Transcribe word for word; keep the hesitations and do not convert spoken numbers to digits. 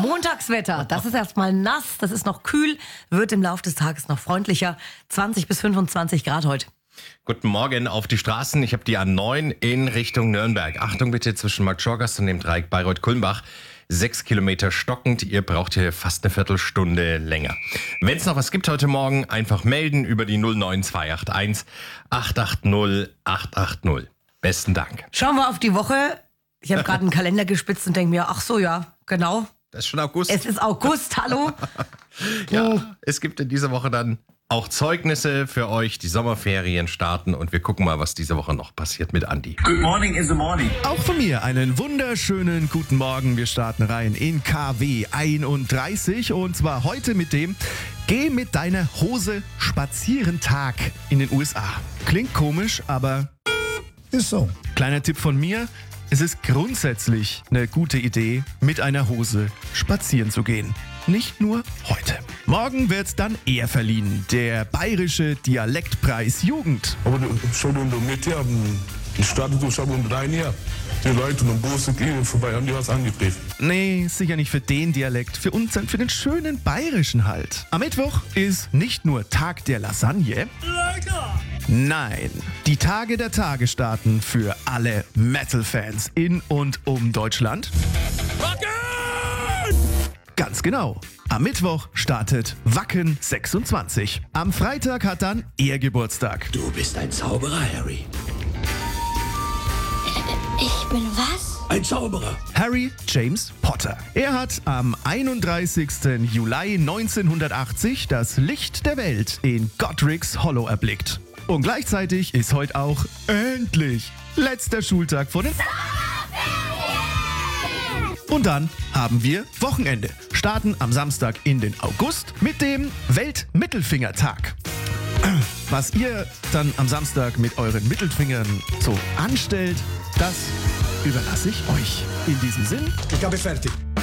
Montagswetter, das ist erstmal nass, das ist noch kühl, wird im Laufe des Tages noch freundlicher. zwanzig bis fünfundzwanzig Grad heute. Guten Morgen auf die Straßen. Ich habe die A neun in Richtung Nürnberg. Achtung bitte zwischen Markt Schorgast und dem Dreieck Bayreuth-Kulmbach. Sechs Kilometer stockend. Ihr braucht hier fast eine Viertelstunde länger. Wenn es noch was gibt heute Morgen, einfach melden über die null neun zwei acht eins acht acht null acht acht null. Besten Dank. Schauen wir auf die Woche. Ich habe gerade einen Kalender gespitzt und denke mir, ach so, ja, genau. Das ist schon August. Es ist August, hallo. Ja, Oh. es gibt in dieser Woche dann auch Zeugnisse für euch. Die Sommerferien starten und wir gucken mal, was diese Woche noch passiert mit Andi. Good morning is the morning. Auch von mir einen wunderschönen guten Morgen. Wir starten rein in K W einunddreißig und zwar heute mit dem Geh mit deiner Hose spazieren Tag in den U S A. Klingt komisch, aber Ist so. kleiner Tipp von mir. Es ist grundsätzlich eine gute Idee, mit einer Hose spazieren zu gehen. Nicht nur heute. Morgen wird dann eher verliehen, der Bayerische Dialektpreis Jugend. Aber schon in der Mitte haben die Stadt schon um drei Jahr. Die Leute und Busse gehen vorbei, haben die was angegriffen. Nee, sicher nicht für den Dialekt, für uns, für den schönen Bayerischen halt. Am Mittwoch ist nicht nur Tag der Lasagne. Nein, die Tage der Tage starten für alle Metal-Fans in und um Deutschland. Ganz genau. Am Mittwoch startet Wacken sechsundzwanzig. Am Freitag hat dann er Geburtstag. Du bist ein Zauberer, Harry. Ich bin was? Ein Zauberer. Harry James Potter. Er hat am einunddreißigsten Juli neunzehnhundertachtzig das Licht der Welt in Godric's Hollow erblickt. Und gleichzeitig ist heute auch endlich letzter Schultag vor den... Und dann haben wir Wochenende. Starten am Samstag in den August mit dem Weltmittelfingertag. Was ihr dann am Samstag mit euren Mittelfingern so anstellt, das überlasse ich euch. In diesem Sinn, Ich habe fertig.